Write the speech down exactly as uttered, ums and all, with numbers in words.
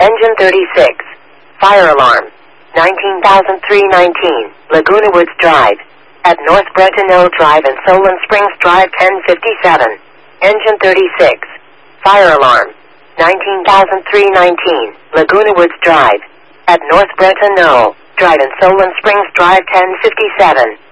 Engine thirty-six. Fire alarm. nineteen thousand three hundred nineteen, Laguna Woods Drive. At North Bretonneux Drive and Solon Springs Drive ten fifty-seven. Engine thirty-six. Fire alarm. nineteen thousand three hundred nineteen, Laguna Woods Drive. At North Bretonneux Drive and Solon Springs Drive ten fifty-seven.